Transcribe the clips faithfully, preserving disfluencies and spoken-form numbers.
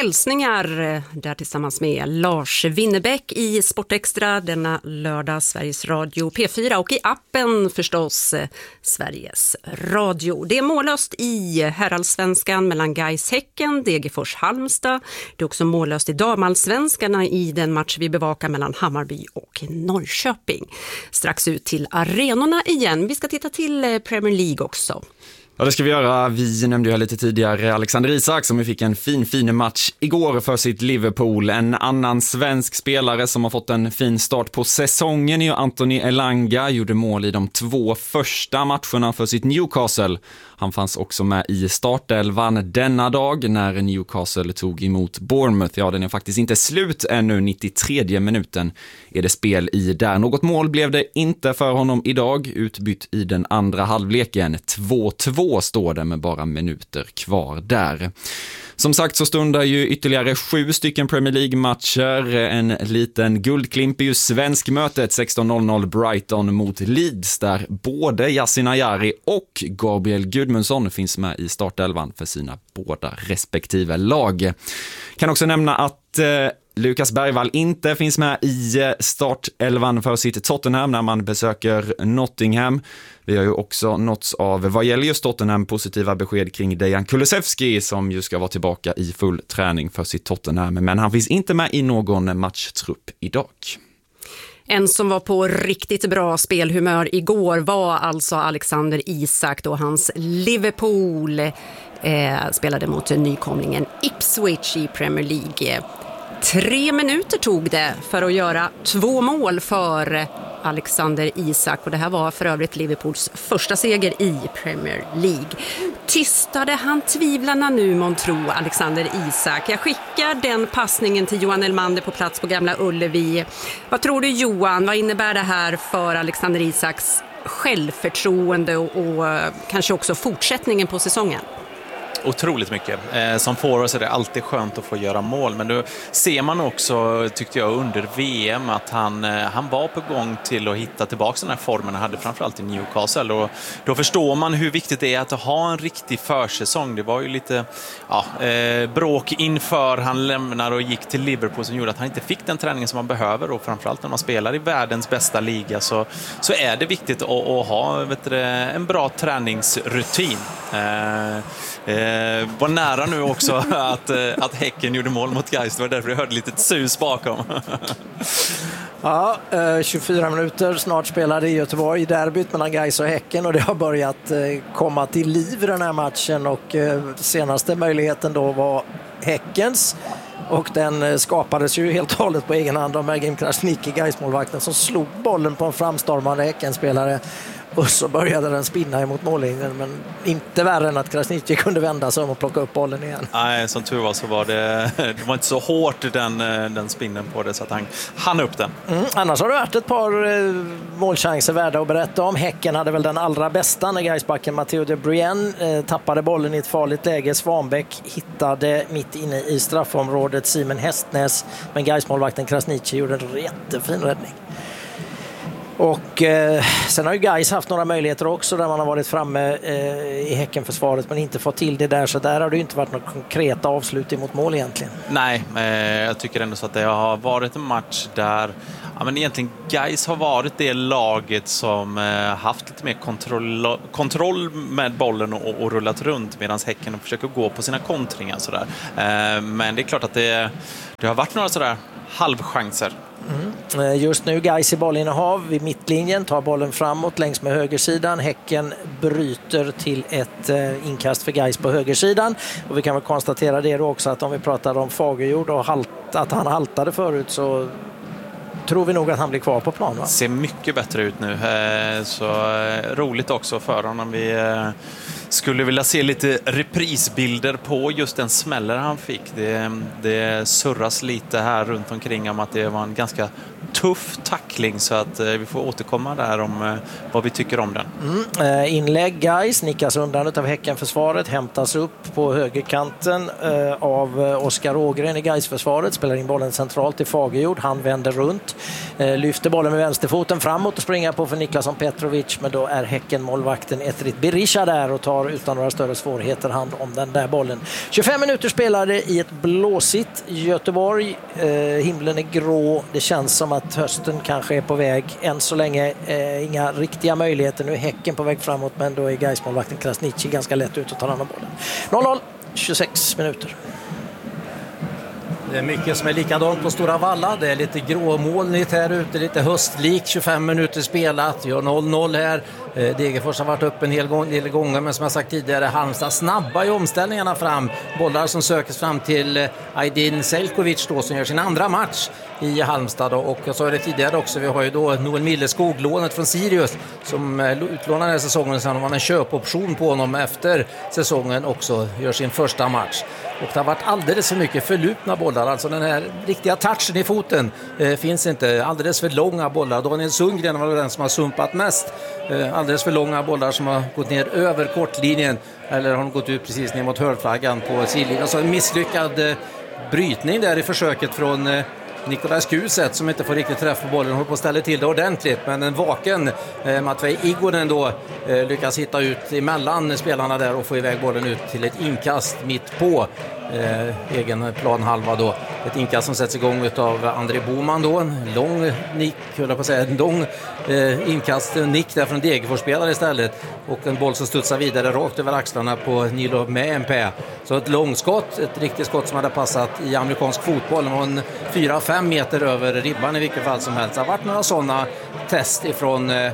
hälsningar där tillsammans med Lars Winnerbäck i Sportextra denna lördag, Sveriges Radio P fyra och i appen förstås Sveriges Radio. Det är mållöst i herrallsvenskan mellan Gais Häcken, Degerfors Halmstad. Det är också mållöst i damallsvenskarna i den match vi bevakar mellan Hammarby och Norrköping. Strax ut till arenorna igen. Vi ska titta till Premier League också. Ja, det ska vi göra. Vi nämnde ju här lite tidigare Alexander Isak som fick en fin, fin match igår för sitt Liverpool. En annan svensk spelare som har fått en fin start på säsongen är Anthony Elanga. Gjorde mål i de två första matcherna för sitt Newcastle. Han fanns också med i startelvan denna dag när Newcastle tog emot Bournemouth. Ja, den är faktiskt inte slut ännu. nittiotredje minuten är det spel i där. Något mål blev det inte för honom idag. Utbytt i den andra halvleken. två två står det med bara minuter kvar där. Som sagt så stundar ju ytterligare sju stycken Premier League-matcher. En liten guldklimp är ju svenskmötet sexton noll noll Brighton mot Leeds där både Yasin Ayari och Gabriel Gudmundsson finns med i startelvan för sina båda respektive lag. Kan också nämna att eh, Lukas Bergvall inte finns med i startelvan för sitt Tottenham när man besöker Nottingham. Vi har ju också nåtts av vad gäller just Tottenham positiva besked kring Dejan Kulusevski som ju ska vara tillbaka i full träning för sitt Tottenham. Men han finns inte med i någon matchtrupp idag. En som var på riktigt bra spelhumör igår var alltså Alexander Isak då hans Liverpool eh, spelade mot nykomlingen Ipswich i Premier League. Tre minuter tog det för att göra två mål för Alexander Isak och det här var för övrigt Liverpools första seger i Premier League. Tystade han tvivlarna nu, månntro Alexander Isak? Jag skickar den passningen till Johan Elmander på plats på Gamla Ullevi. Vad tror du, Johan? Vad innebär det här för Alexander Isaks självförtroende och, och kanske också fortsättningen på säsongen? Otroligt mycket. Eh, som forward är det alltid skönt att få göra mål. Men då ser man också, tyckte jag, under V M att han, eh, han var på gång till att hitta tillbaka den här formen han hade framförallt i Newcastle. Och då förstår man hur viktigt det är att ha en riktig försäsong. Det var ju lite ja, eh, bråk inför han lämnade och gick till Liverpool som gjorde att han inte fick den träningen som man behöver. Och framförallt när man spelar i världens bästa liga så, så är det viktigt att, att ha vet du, en bra träningsrutin. Eh, Eh, var nära nu också att, att Häcken gjorde mål mot Gais. Det var därför jag hörde lite sus bakom. Ja, eh, tjugofyra minuter snart spelade i Göteborg derbyt mellan Gais och Häcken och det har börjat eh, komma till liv i den här matchen och eh, senaste möjligheten då var Häckens och den eh, skapades ju helt och hållet på egen hand av Mergim Krasniqi, Gais-målvakten som slog bollen på en framstormande Häcken-spelare. Och så började den spinna emot mållinjen, men inte värre än att Krasniqi kunde vända sig om och plocka upp bollen igen. Nej, som tur var så var det, det var inte så hårt den, den spinnen på det så att han hann upp den. Mm, annars har det varit ett par eh, målchanser värda att berätta om. Häcken hade väl den allra bästa när Gaisbacken Matteo de Bruyne eh, tappade bollen i ett farligt läge. Svanbäck hittade mitt inne i straffområdet Simon Hästnäs, men Gais-målvakten Krasniqi gjorde en jättefin räddning. Och eh, sen har ju Gais haft några möjligheter också där man har varit framme eh, i Häckenförsvaret men inte fått till det där, så där har det ju inte varit något konkreta avslut emot mål egentligen. Nej, eh, jag tycker ändå så att det har varit en match där ja, men egentligen Gais har varit det laget som eh, haft lite mer kontroll, kontroll med bollen och, och rullat runt medan Häcken försöker gå på sina kontringar sådär. Eh, men det är klart att det, det har varit några sådär halvchanser. Mm. Just nu Gais i bollinnehav vid mittlinjen, tar bollen framåt längs med högersidan. Häcken bryter till ett eh, inkast för Gais på högersidan. Och vi kan väl konstatera det då också att om vi pratar om Fagerjord och halt, att han haltade förut så tror vi nog att han blir kvar på plan. Va? Ser mycket bättre ut nu. Så roligt också för honom. Vi skulle vilja se lite reprisbilder på just den smäller han fick. Det, det surras lite här runt omkring om att det var en ganska tuff tackling, så att eh, vi får återkomma där om eh, vad vi tycker om den. Mm. Eh, inlägg guys, nickas undan av Häckenförsvaret, hämtas upp på högerkanten eh, av Oskar Ågren i Gaisförsvaret, spelar in bollen centralt till Fagerjord, han vänder runt, eh, lyfter bollen med vänsterfoten framåt och springer på för Niklason Petrovic, men då är Häcken-målvakten Etrit Berisha där och tar utan några större svårigheter hand om den där bollen. tjugofem minuter spelade i ett blåsigt Göteborg, eh, himlen är grå, det känns som att hösten kanske är på väg, än så länge eh, inga riktiga möjligheter, nu är Häcken på väg framåt, men då är Gais-målvakten Krasniqi ganska lätt ut och tar hand om bollen. noll noll, tjugosex minuter. Det är mycket som är likadant på Stora Valla. Det är lite gråmolnigt här ute, lite höstlikt. tjugofem minuter spelat, gör noll noll här. Degerfors har varit upp en hel gång, del gånger, men som jag sagt tidigare, Halmstad snabba i omställningarna fram. Bollar som söks fram till Aydin Selkovic då, som gör sin andra match i Halmstad då. Och jag sa det tidigare också, vi har ju då Noel Milleskog, lånet från Sirius, som utlånade den här säsongen, sen har man en köpoption på honom efter säsongen också, gör sin första match. Och det har varit alldeles för mycket förlupna bollar, alltså den här riktiga touchen i foten eh, finns inte, alldeles för långa bollar. Daniel Sundgren var den som har sumpat mest, eh, alldeles för långa bollar som har gått ner över kortlinjen eller har gått ut precis ner mot hörnflaggan på sidlinjen. Alltså en misslyckad eh, brytning där i försöket från eh, Nicolas Kuset som inte får riktigt träff på bollen, håller på att ställa till det ordentligt, men en vaken eh, Matvej Igonen då eh, lyckas hitta ut emellan spelarna där och få iväg bollen ut till ett inkast mitt på eh, egen planhalva då. Ett inkast som sätts igång av André Boman då, en lång nick, höll jag på att säga, en lång eh, inkast, en nick där från Degerfors-spelare istället, och en boll som studsar vidare rakt över axlarna på Nilo med M P. Så ett långskott, ett riktigt skott som hade passat i amerikansk fotboll, och en fyra fem meter över ribban i vilket fall som helst. Det har varit några sådana test ifrån eh,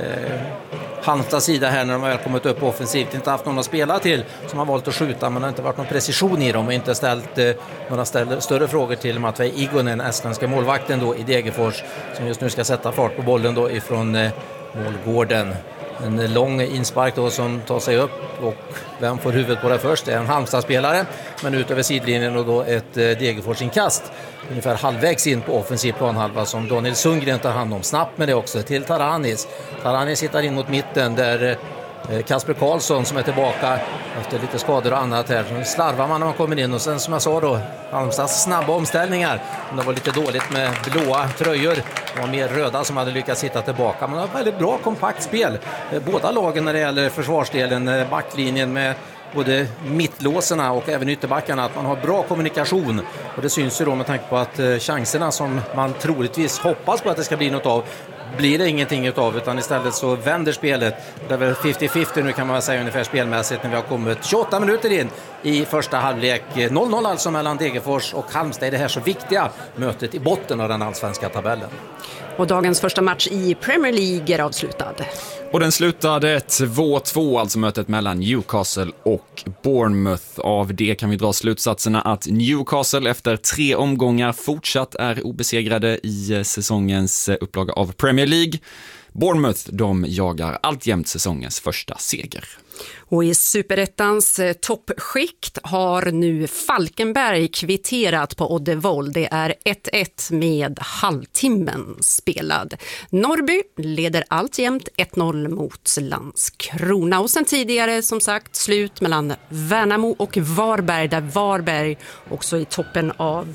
Halmstads sida här när de har kommit upp offensivt, inte haft någon att spela till som har valt att skjuta, men det har inte varit någon precision i dem och inte ställt eh, några ställ, större frågor till Matvej Igonen, estländska målvakten då i Degerfors, som just nu ska sätta fart på bollen då ifrån eh, målgården. En lång inspark då som tar sig upp, och vem får huvudet på det först? Det är en Halmstad-spelare, men ut över sidlinjen, och då ett eh, Degerfors-inkast ungefär halvvägs in på offensiv planhalva som Daniel Sundgren tar hand om snabbt med det också till Taranis. Taranis hittar in mot mitten där eh, Kasper Karlsson som är tillbaka efter lite skador och annat här. Så slarvar man när man kommer in, och sen som jag sa då, Halmstads snabba omställningar. Det var lite dåligt med blåa tröjor. Det var mer röda som hade lyckats hitta tillbaka. Men det var väldigt bra kompakt spel. Båda lagen när det gäller försvarsdelen, backlinjen med både mittlåserna och även ytterbackarna, att man har bra kommunikation. Och det syns ju då med tanke på att chanserna som man troligtvis hoppas på att det ska bli något av, blir det ingenting utav, utan istället så vänder spelet. Det är väl femtio femtio nu kan man säga ungefär spelmässigt när vi har kommit tjugoåtta minuter in i första halvlek. noll noll alltså mellan Degerfors och Halmstad i det här så viktiga mötet i botten av den allsvenska tabellen. Och dagens första match i Premier League är avslutad. Och den slutade två två, alltså mötet mellan Newcastle och Bournemouth. Av det kan vi dra slutsatserna att Newcastle efter tre omgångar fortsatt är obesegrade i säsongens upplaga av Premier League. Bournemouth, de jagar alltjämt säsongens första seger. Och i Superettans toppskikt har nu Falkenberg kvitterat på Oddevold. Det är ett ett med halvtimmen spelad. Norrby leder alltjämt ett noll mot Landskrona. Och sen tidigare som sagt slut mellan Värnamo och Varberg, där Varberg också i toppen av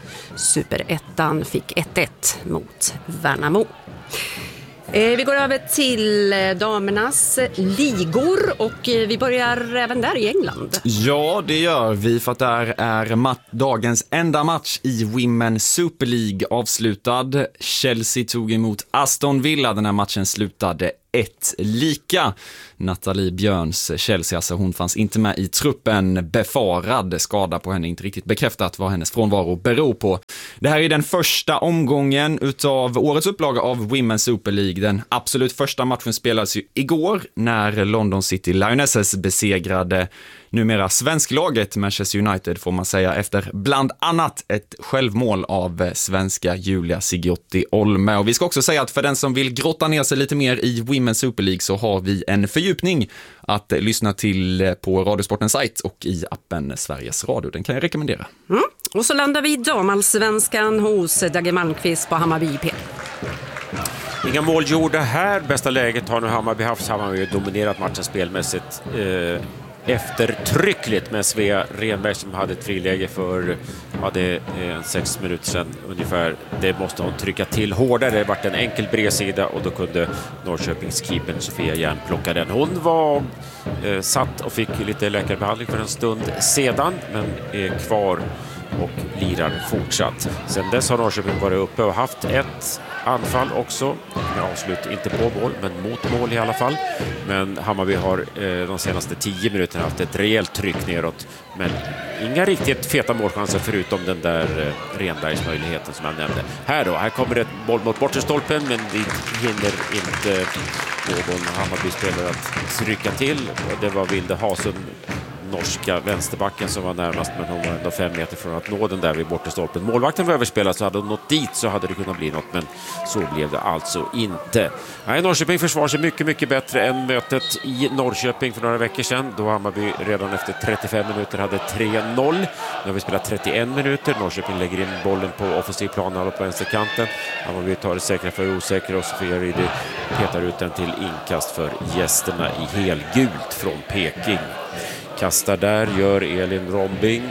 Superettan fick ett ett mot Värnamo. Vi går över till damernas ligor och vi börjar även där i England. Ja, det gör vi, för att där är mat- dagens enda match i Women's Super League avslutad. Chelsea tog emot Aston Villa. Den här matchen slutade ett lika. Nathalie Björns Chelsea, alltså hon fanns inte med i truppen. Befarad skada på henne, inte riktigt bekräftat vad hennes frånvaro beror på. Det här är den första omgången utav årets upplaga av Women's Super League. Den absolut första matchen spelades ju igår när London City Lionesses besegrade numera svensklaget Manchester United, får man säga, efter bland annat ett självmål av svenska Julia Sigiotti Olme. Och vi ska också säga att för den som vill grotta ner sig lite mer i Women's Super League så har vi en fördjupning att lyssna till på Radiosportens sajt och i appen Sveriges Radio. Den kan jag rekommendera. Mm. Och så landar vi i damallsvenskan hos Dagge Malmqvist på Hammarby I P. Inga mål gjorda här. Bästa läget har nu Hammarby haft. Hammarby har dominerat matchen spelmässigt eh, eftertryckligt med Svea Renberg som hade ett friläge för hade, eh, sex minuter sedan ungefär. Det måste hon trycka till hårdare. Det varit en enkel bredsida och då kunde Norrköpings keeper Sofia Järn plocka den. Hon var eh, satt och fick lite läkarbehandling för en stund sedan men är kvar och lirar fortsatt. Sen dess har Norrköping varit uppe och haft ett anfall också. Med avslut inte på mål, men mot mål i alla fall. Men Hammarby har eh, de senaste tio minuterna haft ett rejält tryck neråt. Men inga riktigt feta målchanser förutom den där eh, Renbergsmöjligheten som jag nämnde. Här då, här kommer ett boll mot bortre stolpen, men det hinner inte någon Hammarby-spelare att trycka till. Det var Vilde Hasum, norska vänsterbacken, som var närmast, men hon var ändå fem meter från att nå den där vid bortre stolpen. Målvakten var överspelad, så hade hon nått dit så hade det kunnat bli något, men så blev det alltså inte. Nej, Norrköping försvarar sig mycket, mycket bättre än mötet i Norrköping för några veckor sedan, då Hammarby redan efter trettiofem minuter hade tre noll. Nu har vi spelat trettioen minuter. Norrköping lägger in bollen på offensiv plan på vänsterkanten. Hammarby tar det säkra för osäkra och Sofia Ryddy petar ut den till inkast för gästerna i helgult från Peking. Kastar där, gör Elin Rombing.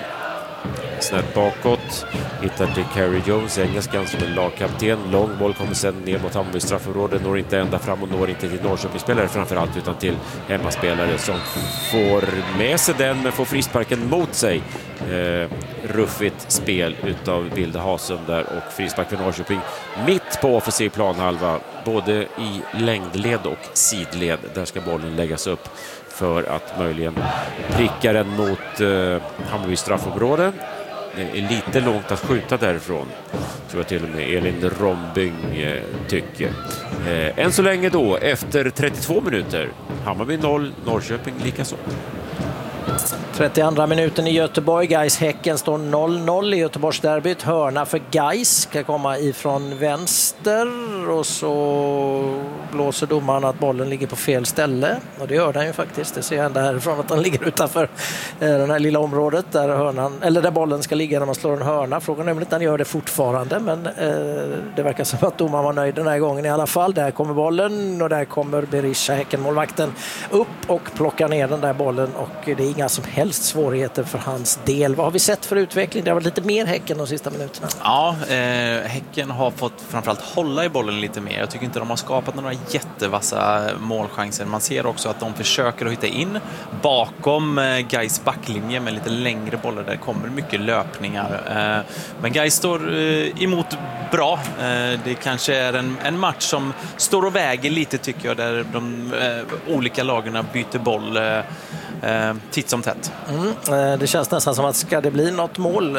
Snett bakåt. Hittar till Carrie Jones, engelskan som en lagkapten. Lång boll kommer sen ner mot Hammarby straffområde. Når inte ända fram och når inte till Norrköpingsspelare framförallt, utan till hemmaspelare som får med sig den men får frisparken mot sig. Eh, ruffigt spel utav Vilde Hasum där och frispark för Norrköping mitt på offensiv planhalva, både i längdled och sidled. Där ska bollen läggas upp för att möjligen pricka den mot eh, Hammarby straffområde. Det är lite långt att skjuta därifrån, tror jag till och med Elin Rombing eh, tycker. Eh, än så länge då, efter trettiotvå minuter, Hammarby noll, Norrköping likaså. trettioandra minuten i Göteborg. Gais Häcken står noll noll i Göteborgsderbyt. Hörna för Gais ska komma ifrån vänster och så blåser domaren att bollen ligger på fel ställe. Och det gör den ju faktiskt. Det ser jag ända härifrån att den ligger utanför det här lilla området där, hörnan, eller där bollen ska ligga när man slår en hörna. Frågan är om den gör det fortfarande, men eh, det verkar som att domaren var nöjd den här gången i alla fall. Där kommer bollen och där kommer Berisha, Häcken-målvakten, upp och plockar ner den där bollen och det är inga som helst svårigheter för hans del. Vad har vi sett för utveckling? Det har varit lite mer Häcken de sista minuterna. Ja, eh, Häcken har fått framförallt hålla i bollen lite mer. Jag tycker inte de har skapat några jättevassa målchanser. Man ser också att de försöker att hitta in bakom eh, Gais backlinje med lite längre bollar. Där kommer mycket löpningar. Eh, men Gais står eh, emot bra. Eh, det kanske är en, en match som står och väger lite, tycker jag, där de eh, olika lagarna byter boll eh, Eh, titt som tätt. Mm, det känns nästan som att ska det bli något mål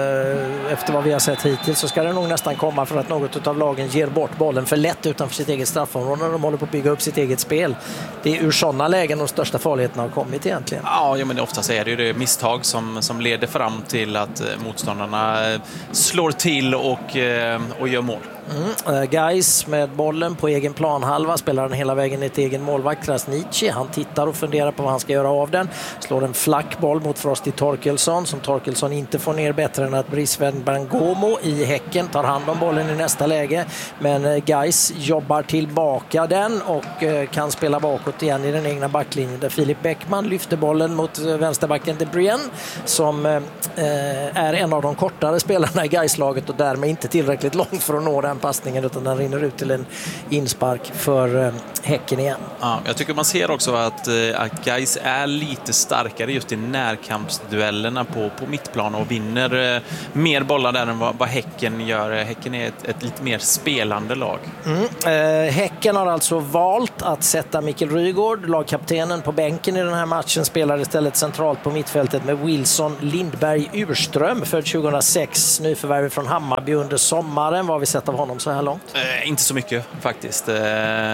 eh, efter vad vi har sett hittills, så ska det nog nästan komma för att något av lagen ger bort bollen för lätt utanför sitt eget straffområde när de håller på att bygga upp sitt eget spel. Det är ur sådana lägen de största farligheterna har kommit egentligen. Ja, ja men oftast är det ju det misstag som, som leder fram till att motståndarna slår till och, och gör mål. Mm. Gais med bollen på egen planhalva, spelar den hela vägen i ett egen målvakt, Krasniqi. Han tittar och funderar på vad han ska göra av den. Slår en flack boll mot Frosty Torkelsson som Torkelsson inte får ner bättre än att Brisven Bangomo i Häcken tar hand om bollen i nästa läge. Men Gais jobbar tillbaka den och kan spela bakåt igen i den egna backlinjen där Filip Bäckman lyfter bollen mot vänsterbacken De Bruyne som eh, är en av de kortare spelarna i Gais-laget och därmed inte tillräckligt långt för att nå den passningen, utan den rinner ut till en inspark för eh, Häcken igen. Ja, jag tycker man ser också att, att Gais är lite starkare just i närkampsduellerna på, på mittplan och vinner eh, mer bollar där än vad, vad Häcken gör. Häcken är ett, ett lite mer spelande lag. Mm. Eh, Häcken har alltså valt att sätta Mikael Rygaard, lagkaptenen, på bänken i den här matchen. Spelar istället centralt på mittfältet med Wilson Lindberg Urström, född tjugohundrasex, nyförvärv från Hammarby under sommaren. Vad har vi sett av honom så här långt? Eh, inte så mycket faktiskt. Eh,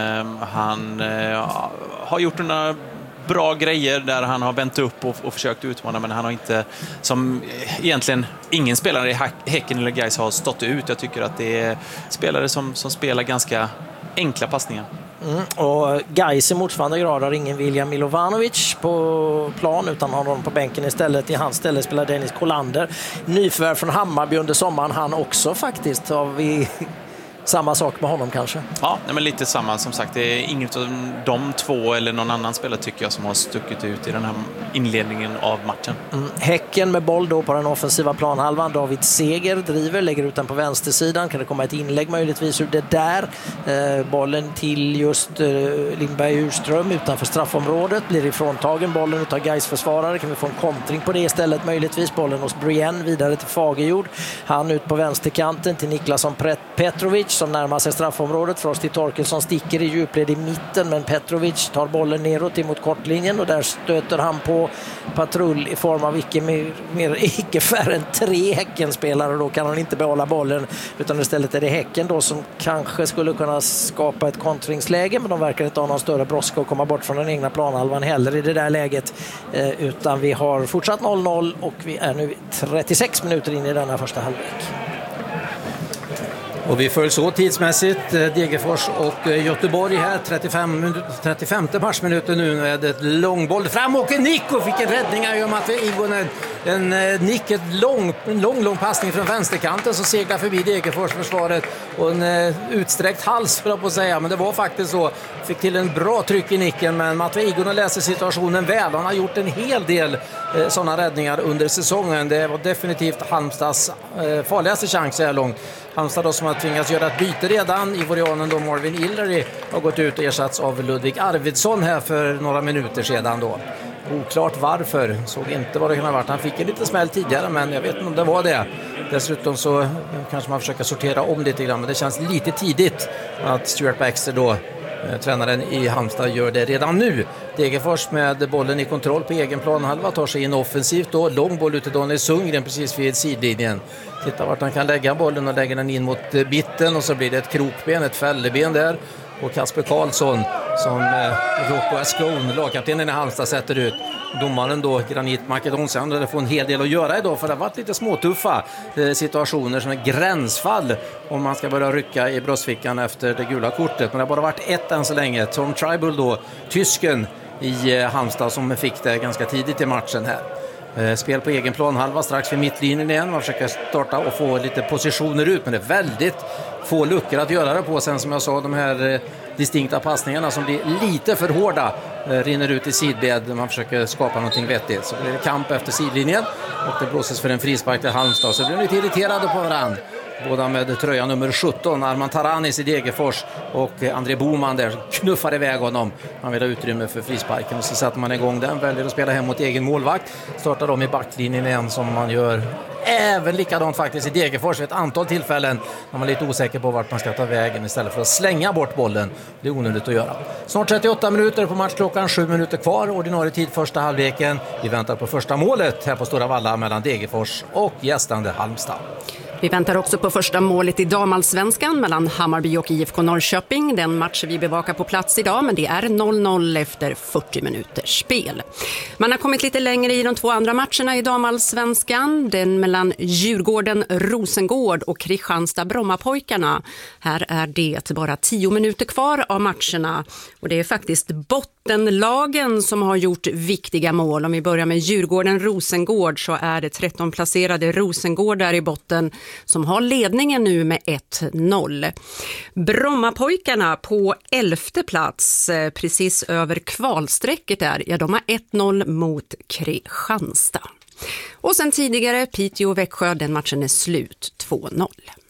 han eh, har gjort några bra grejer där han har vänt upp och, och försökt utmana, men han har inte, som egentligen ingen spelare i Häcken eller Gais har stått ut. Jag tycker att det är spelare som, som spelar ganska enkla passningar. Mm. Och Gais i motsvarande grad har ingen William Milovanovic på plan utan har honom på bänken istället. I hans ställe spelar Dennis Kolander, nyförvärv från Hammarby under sommaren. Han också faktiskt, har vi Samma sak med honom kanske? Ja, nej, men lite samma. Som sagt, det är inget av de två eller någon annan spelare tycker jag som har stuckit ut i den här inledningen av matchen. Mm. Häcken med boll då på den offensiva planhalvan. David Seger driver, lägger ut den på vänstersidan. Kan det komma ett inlägg möjligtvis ur det där? Eh, bollen till just eh, Lindberg Urström utanför straffområdet. Blir ifråntagen bollen utav Gais försvarare. Kan vi få en kontring på det istället möjligtvis? Bollen hos Brienne vidare till Fagerjord. Han ut på vänsterkanten till Niklasson Petrovic som närmar sig straffområdet. Frosty Torkelsson sticker i djupled i mitten, men Petrovic tar bollen neråt emot kortlinjen och där stöter han på patrull i form av icke, mer, mer, icke färre än tre Häckenspelare. Då kan han inte behålla bollen, utan istället är det Häcken då som kanske skulle kunna skapa ett kontringsläge, men de verkar inte ha någon större brådska att komma bort från den egna planhalvan heller i det där läget, eh, utan vi har fortsatt noll noll och vi är nu trettiosex minuter in i denna första halvlek. Och vi följs åt tidsmässigt, Degerfors och Göteborg här, trettiofem, trettiofemte matchminuten nu med ett långboll fram och Nico fick en räddning här om att Igonen en nick, ett lång, en lång, lång passning från vänsterkanten så seglar förbi Degerfors försvaret och en uh, utsträckt hals för att säga, men det var faktiskt så, fick till en bra tryck i nicken, men Matvei Igonen läser situationen väl, han har gjort en hel del uh, sådana räddningar under säsongen, det var definitivt Halmstads uh, farligaste chans så här långt. Halmstad då som har tvingats göra ett byte redan. Ivorianen då Marvin Illery har gått ut och ersatts av Ludvig Arvidsson här för några minuter sedan då. Oklart varför, såg inte vad det kan ha varit. Han fick en lite smäll tidigare, men jag vet inte om det var det. Dessutom så kanske man försöker sortera om lite grann, men det känns lite tidigt att Stuart Baxter då, tränaren i Halmstad, gör det redan nu. Degerfors med bollen i kontroll på egen planhalva tar sig in offensivt då. Lång boll ut till Daniel Sundgren precis vid sidlinjen. Titta vart han kan lägga bollen och lägger den in mot bitten och så blir det ett krokben, ett fälleben där. Och Kasper Karlsson som eh, Rocco Ascone, lagkaptenen i Halmstad, sätter ut. Domaren då, Granit Makedonsen, det får en hel del att göra idag för det har varit lite småtuffa eh, situationer som är gränsfall om man ska börja rycka i bröstfickan efter det gula kortet. Men det har bara varit ett än så länge. Tom Tribal då, tysken i eh, Halmstad som fick det ganska tidigt i matchen här. Spel på egen planhalva strax vid mittlinjen igen. Man försöker starta och få lite positioner ut, men det är väldigt få luckor att göra det på. Sen som jag sa, de här distinkta passningarna som blir lite för hårda rinner ut i sidled. Man försöker skapa någonting vettigt. Så blir det kamp efter sidlinjen och det blåses för en frispark till Halmstad. Så blir de lite irriterade på varandra. Båda med tröja nummer sjutton, Arman Taranis i Degerfors och André Boman där knuffar iväg honom. Han vill ha utrymme för frisparken och så sätter man igång den, väljer att spela hem mot egen målvakt. Startar de i backlinjen igen som man gör även likadant faktiskt i Degerfors vid ett antal tillfällen när man är lite osäker på vart man ska ta vägen istället för att slänga bort bollen. Det är onödigt att göra. Snart trettioåtta minuter på matchklockan, sju minuter kvar, ordinarie tid första halvleken. Vi väntar på första målet här på Stora Valla mellan Degerfors och gästande Halmstad. Vi väntar också på första målet i damallsvenskan mellan Hammarby och I F K Norrköping. Den match vi bevakar på plats idag, men det är noll noll efter fyrtio minuters spel. Man har kommit lite längre i de två andra matcherna i damallsvenskan. Den mellan Djurgården-Rosengård och Kristianstad-Brommapojkarna. Här är det bara tio minuter kvar av matcherna. Och det är faktiskt bottenlagen som har gjort viktiga mål. Om vi börjar med Djurgården-Rosengård så är det tretton-placerade Rosengård där i botten som har ledningen nu med ett noll. Brommapojkarna på elfte plats, precis över kvalsträcket där, ja de har ett noll mot Kristianstad. Och sen tidigare Piteå-Växjö, den matchen är slut två noll.